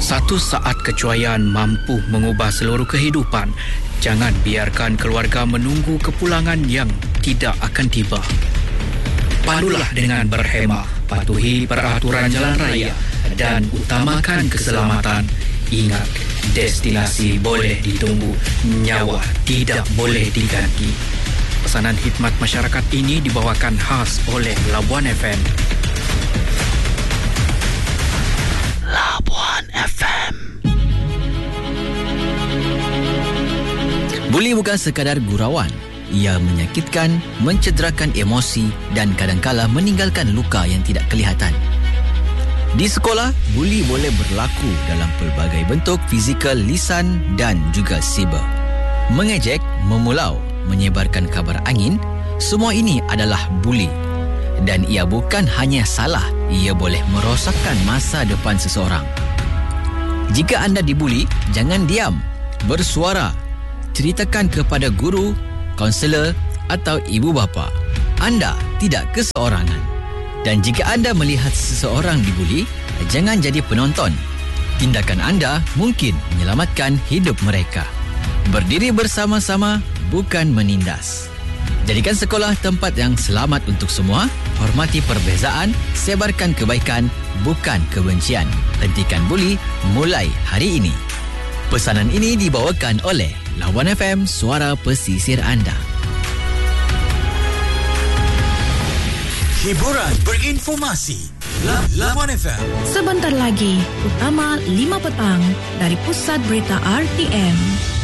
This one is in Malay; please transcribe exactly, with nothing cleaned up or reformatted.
Satu saat kecuaian mampu mengubah seluruh kehidupan. Jangan biarkan keluarga menunggu kepulangan yang tidak akan tiba. Pandulah dengan berhemah, patuhi peraturan jalan raya dan utamakan keselamatan. Ingat, destinasi boleh ditunggu, nyawa tidak boleh diganti. Pesanan khidmat masyarakat ini dibawakan khas oleh Labuan F M. Labuan F M. Buli bukan sekadar gurauan. Ia menyakitkan, mencederakan emosi dan kadangkala meninggalkan luka yang tidak kelihatan. Di sekolah, buli boleh berlaku dalam pelbagai bentuk fizikal, lisan dan juga siber. Mengejek, memulau, menyebarkan kabar angin, semua ini adalah buli. Dan ia bukan hanya salah, ia boleh merosakkan masa depan seseorang. Jika anda dibuli, jangan diam. Bersuara. Ceritakan kepada guru, kaunselor atau ibu bapa. Anda tidak keseorangan. Dan jika anda melihat seseorang dibuli, jangan jadi penonton. Tindakan anda mungkin menyelamatkan hidup mereka. Berdiri bersama-sama, bukan menindas. Jadikan sekolah tempat yang selamat untuk semua. Hormati perbezaan, sebarkan kebaikan, bukan kebencian. Hentikan buli mulai hari ini. Pesanan ini dibawakan oleh Labuan F M, suara pesisir anda. Hiburan berinformasi. Labuan F M. Sebentar lagi, utama lima petang dari Pusat Berita R T M.